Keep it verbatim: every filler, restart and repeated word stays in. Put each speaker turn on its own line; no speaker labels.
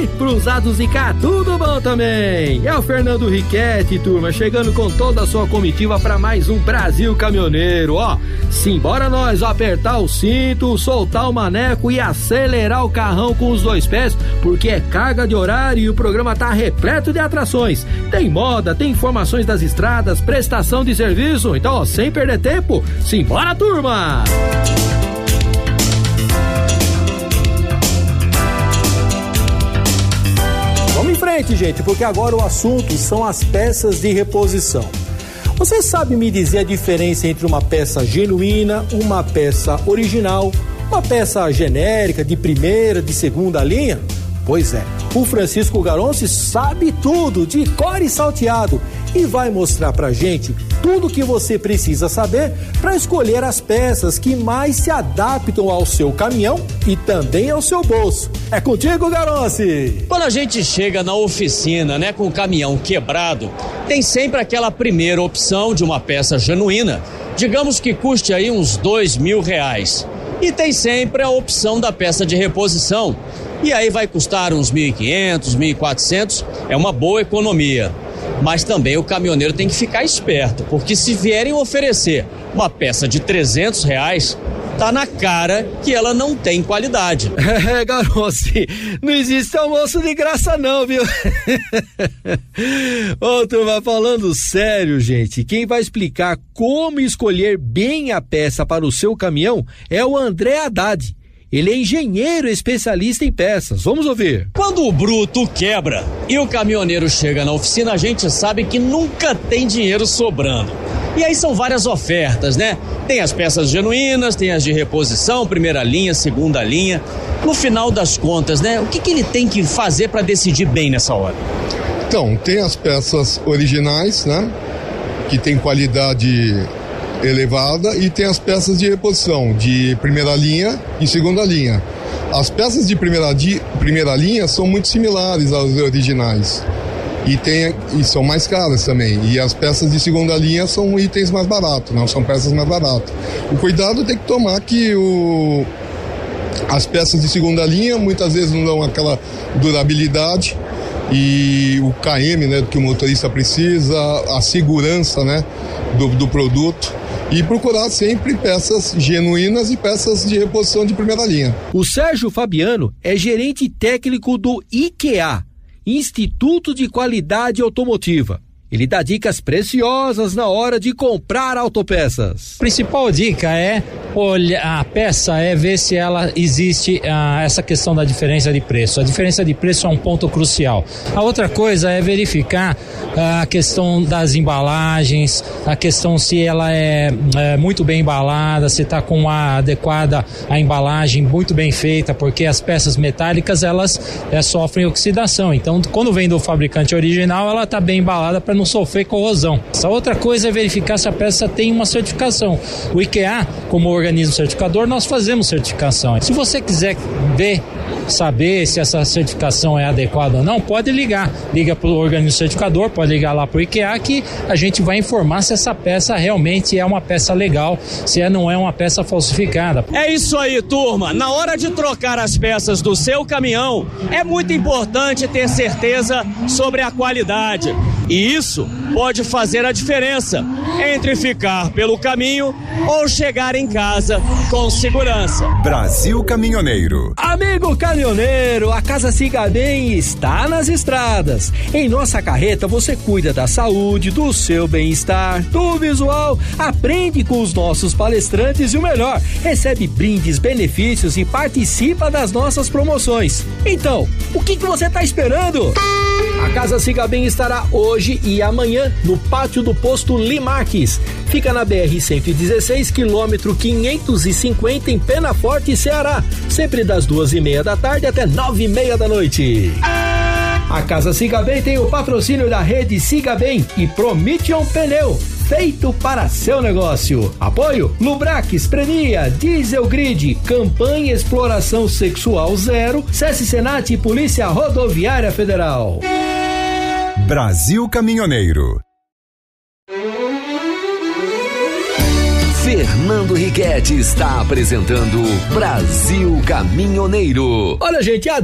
Cruzados e cá, tudo bom também? É o Fernando Riquetti, turma, chegando com toda a sua comitiva para mais um Brasil Caminhoneiro, ó. Simbora nós apertar o cinto, soltar o maneco e acelerar o carrão com os dois pés, porque é carga de horário e o programa tá repleto de atrações. Tem moda, tem informações das estradas, prestação de serviço, então, ó, sem perder tempo, simbora, turma! Vamos em frente, gente, porque agora o assunto são as peças de reposição. Você sabe me dizer a diferença entre uma peça genuína, uma peça original, uma peça genérica, de primeira, de segunda linha? Pois é, o Francisco Garonci sabe tudo, de cor e salteado, e vai mostrar pra gente tudo o que você precisa saber para escolher as peças que mais se adaptam ao seu caminhão e também ao seu bolso. É contigo, Garonci!
Quando a gente chega na oficina, né, com o caminhão quebrado, tem sempre aquela primeira opção de uma peça genuína, digamos que custe aí uns dois mil reais. E tem sempre a opção da peça de reposição, e aí vai custar uns mil e quinhentos, mil e quatrocentos, é uma boa economia. Mas também o caminhoneiro tem que ficar esperto, porque se vierem oferecer uma peça de trezentos reais, tá na cara que ela não tem qualidade.
É, Garonci, não existe almoço de graça não, viu? Ô, turma, falando sério, gente, quem vai explicar como escolher bem a peça para o seu caminhão é o André Haddad. Ele é engenheiro especialista em peças. Vamos ouvir.
Quando o bruto quebra e o caminhoneiro chega na oficina, a gente sabe que nunca tem dinheiro sobrando. E aí são várias ofertas, né? Tem as peças genuínas, tem as de reposição, primeira linha, segunda linha. No final das contas, né? O que que ele tem que fazer para decidir bem nessa hora?
Então, tem as peças originais, né? Que tem qualidade elevada, e tem as peças de reposição de primeira linha e segunda linha. As peças de primeira, de primeira linha são muito similares às originais e, tem, e são mais caras também, e as peças de segunda linha são itens mais baratos, não são peças mais baratas. O cuidado tem que tomar que o, as peças de segunda linha muitas vezes não dão aquela durabilidade e o K M, né, que o motorista precisa, a segurança, né, do, do produto. E procurar sempre peças genuínas e peças de reposição de primeira linha.
O Sérgio Fabiano é gerente técnico do I Q A, Instituto de Qualidade Automotiva. Ele dá dicas preciosas na hora de comprar autopeças.
A principal dica é olhar a peça, é ver se ela existe ah, essa questão da diferença de preço. A diferença de preço é um ponto crucial. A outra coisa é verificar ah, a questão das embalagens, a questão se ela é, é muito bem embalada, se está com a adequada a embalagem muito bem feita, porque as peças metálicas elas é, sofrem oxidação. Então, quando vem do fabricante original, ela está bem embalada para não sofrer corrosão. Essa outra coisa é verificar se a peça tem uma certificação. O I Q A, como organismo certificador, nós fazemos certificação. Se você quiser ver, saber se essa certificação é adequada ou não, pode ligar. Liga para o organismo certificador, pode ligar lá para o I Q A que a gente vai informar se essa peça realmente é uma peça legal, se não é uma peça falsificada.
É isso aí, turma. Na hora de trocar as peças do seu caminhão, é muito importante ter certeza sobre a qualidade. E isso pode fazer a diferença entre ficar pelo caminho ou chegar em casa com segurança.
Brasil Caminhoneiro.
Amigo caminhoneiro, a Casa Siga Bem está nas estradas. Em nossa carreta você cuida da saúde, do seu bem-estar, do visual, aprende com os nossos palestrantes e o melhor, recebe brindes, benefícios e participa das nossas promoções. Então, o que que você está esperando? A Casa Siga Bem estará hoje e amanhã no pátio do posto Limaques. Fica na B R cento e dezesseis, quilômetro quinhentos e cinquenta, em Penaforte, Ceará. Sempre das duas e meia da tarde até nove e meia da noite. A Casa Siga Bem tem o patrocínio da rede Siga Bem e Prometion Pneu, feito para seu negócio. Apoio Lubrax, Prenia, Diesel Grid, Campanha Exploração Sexual Zero, SESC Senat e Polícia Rodoviária Federal.
Brasil Caminhoneiro.
Fernando Riquetti está apresentando Brasil Caminhoneiro.
Olha, gente, a